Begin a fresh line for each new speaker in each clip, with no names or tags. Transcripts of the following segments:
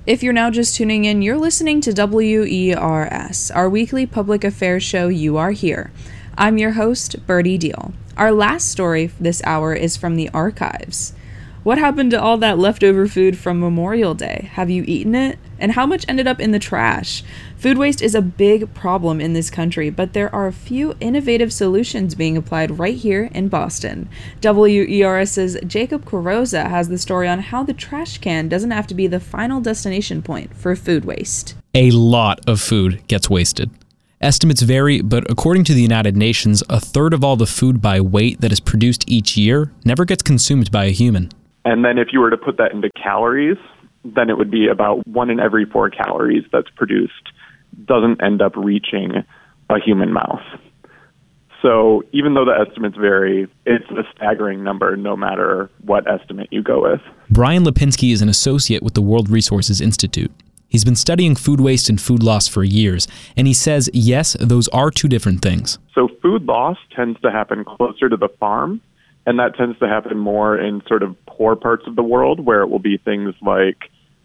If you're now just tuning in, you're listening to WERS, our weekly public affairs show You Are Here. I'm your host, Birdie Deal. Our last story this hour is from the archives. What happened to all that leftover food from Memorial Day? Have you eaten it? And how much ended up in the trash? Food waste is a big problem in this country, but there are a few innovative solutions being applied right here in Boston. WERS's Jacob Carosa has the story on how the trash can doesn't have to be the final destination point for food waste.
A lot of food gets wasted. Estimates vary, but according to the United Nations, a third of all the food by weight that is produced each year never gets consumed by a human.
And then if you were to put that into calories, then it would be about 1 in every 4 calories that's produced doesn't end up reaching a human mouth. So even though the estimates vary, it's a staggering number no matter what estimate you go with.
Brian Lipinski is an associate with the World Resources Institute. He's been studying food waste and food loss for years, and he says, yes, those are two different things.
So food loss tends to happen closer to the farm, and that tends to happen more in sort of poor parts of the world where it will be things like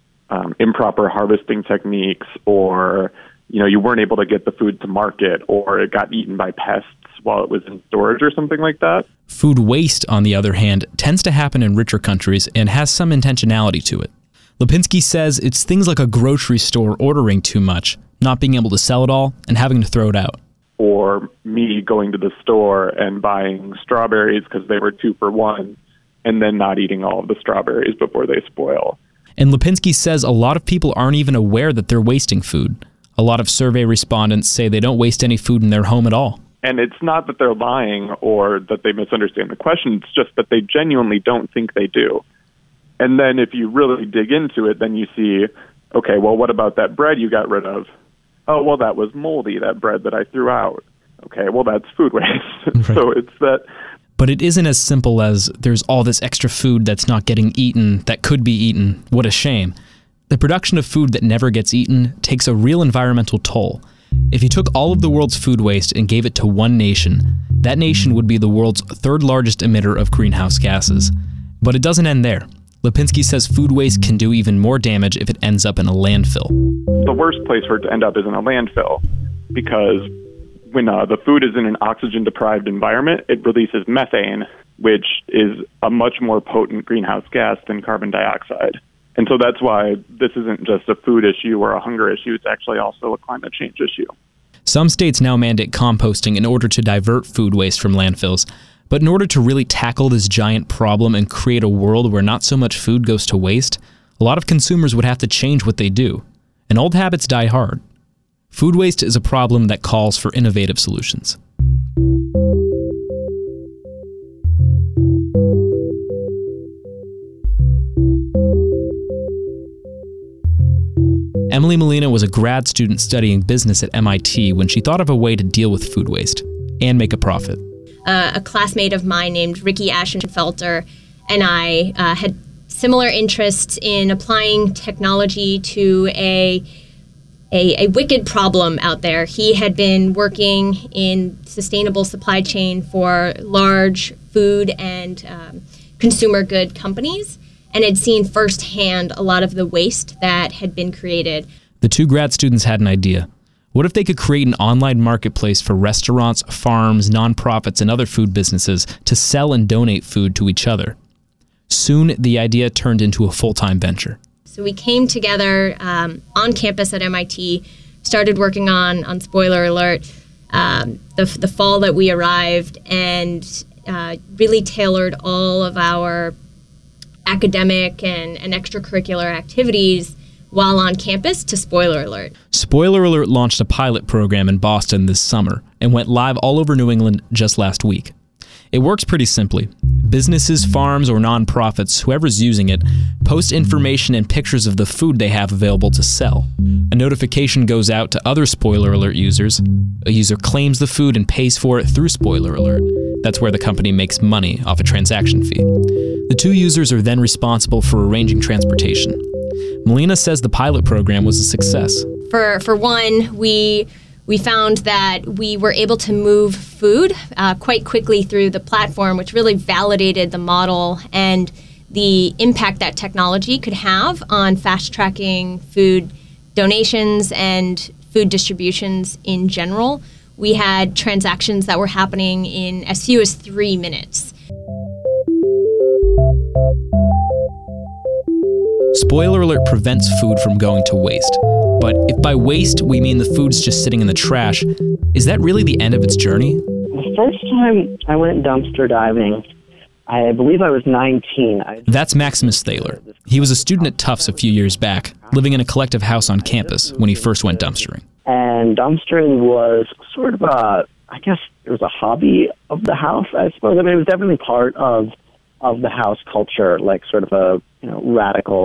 improper harvesting techniques, or you weren't able to get the food to market, or it got eaten by pests while it was in storage or something like that.
Food waste, on the other hand, tends to happen in richer countries and has some intentionality to it. Lipinski says it's things like a grocery store ordering too much, not being able to sell it all, and having to throw it out.
Or me going to the store and buying strawberries because they were 2 for $1, and then not eating all of the strawberries before they spoil.
And Lipinski says a lot of people aren't even aware that they're wasting food. A lot of survey respondents say they don't waste any food in their home at all.
And it's not that they're lying or that they misunderstand the question, it's just that they genuinely don't think they do. And then if you really dig into it, then you see, okay, well, what about that bread you got rid of? Oh, well, that was moldy, that bread that I threw out. Okay, well, that's food waste. Right. So it's that.
But it isn't as simple as there's all this extra food that's not getting eaten that could be eaten. What a shame. The production of food that never gets eaten takes a real environmental toll. If you took all of the world's food waste and gave it to one nation, that nation would be the world's third largest emitter of greenhouse gases. But it doesn't end there. Lipinski says food waste can do even more damage if it ends up in a landfill.
The worst place for it to end up is in a landfill, because when the food is in an oxygen-deprived environment, it releases methane, which is a much more potent greenhouse gas than carbon dioxide. And so that's why this isn't just a food issue or a hunger issue, it's actually also a climate change issue.
Some states now mandate composting in order to divert food waste from landfills. But in order to really tackle this giant problem and create a world where not so much food goes to waste, a lot of consumers would have to change what they do. And old habits die hard. Food waste is a problem that calls for innovative solutions. Emily Molina was a grad student studying business at MIT when she thought of a way to deal with food waste and make a profit.
A classmate of mine named Ricky Ashenfelter and I had similar interests in applying technology to a wicked problem out there. He had been working in sustainable supply chain for large food and consumer good companies and had seen firsthand a lot of the waste that had been created.
The two grad students had an idea. What if they could create an online marketplace for restaurants, farms, nonprofits, and other food businesses to sell and donate food to each other? Soon, the idea turned into a full-time venture.
So we came together on campus at MIT, started working on Spoiler Alert the fall that we arrived, and really tailored all of our academic and extracurricular activities while on campus to Spoiler Alert.
Spoiler Alert launched a pilot program in Boston this summer and went live all over New England just last week. It works pretty simply. Businesses, farms, or nonprofits, whoever's using it, post information and pictures of the food they have available to sell. A notification goes out to other Spoiler Alert users. A user claims the food and pays for it through Spoiler Alert. That's where the company makes money off a transaction fee. The two users are then responsible for arranging transportation. Molina says the pilot program was a success.
For one, we found that we were able to move food quite quickly through the platform, which really validated the model and the impact that technology could have on fast-tracking food donations and food distributions in general. We had transactions that were happening in as few as 3 minutes.
Spoiler alert prevents food from going to waste. But if by waste we mean the food's just sitting in the trash, is that really the end of its journey?
The first time I went dumpster diving, I believe I was 19.
That's Maximus Thaler. He was a student at Tufts a few years back, living in a collective house on campus when he first went dumpstering.
And dumpstering was sort of I guess it was a hobby of the house, I suppose. I mean, it was definitely part of the house culture, like sort of a radical